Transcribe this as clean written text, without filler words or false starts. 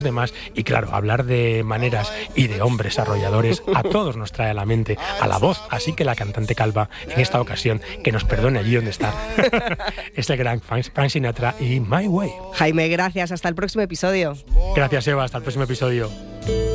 demás. Y claro, hablar de maneras y de hombres arrolladores a todos nos trae a la mente a la voz. Así que la cantante calva, en esta ocasión, que nos perdone allí donde está, es el gran Frank Sinatra y My Way. Jaime, gracias. Hasta el próximo episodio. Gracias, Eva. Hasta el próximo episodio.